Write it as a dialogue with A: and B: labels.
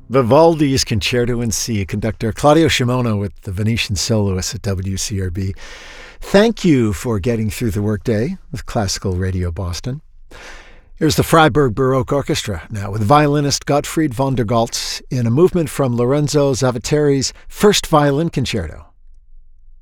A: Vivaldi's Concerto in C, conductor Claudio Scimono with the Venetian Soloists at WCRB. Thank you for getting through the workday with Classical Radio Boston. Here's the Freiburg Baroque Orchestra now with violinist Gottfried von der Goltz in a movement from Lorenzo Zavateri's First Violin Concerto.